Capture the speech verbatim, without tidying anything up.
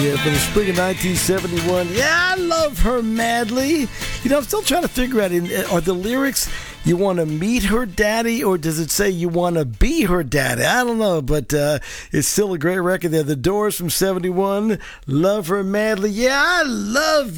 yeah, from the spring of nineteen seventy-one. Yeah, I love her madly. You know, I'm still trying to figure out, are the lyrics, you want to meet her daddy, or does it say you want to be her daddy? I don't know, but uh, it's still a great record there. The Doors from seventy-one, Love Her Madly. Yeah, I love